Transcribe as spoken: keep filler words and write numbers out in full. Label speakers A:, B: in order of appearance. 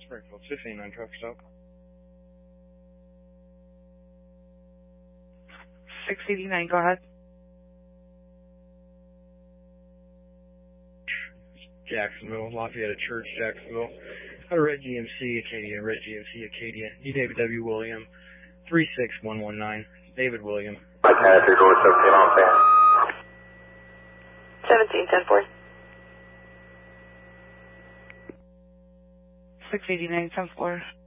A: Springfield, fifty-nine truck stop.
B: six eighty-nine, go ahead.
A: Jacksonville, Lafayette Church, Jacksonville. Got a red G M C Acadia, red G M C Acadia. D. David W. William, three six one one nine. David William.
C: seventeen ten four.
B: six eighty-nine, ten four.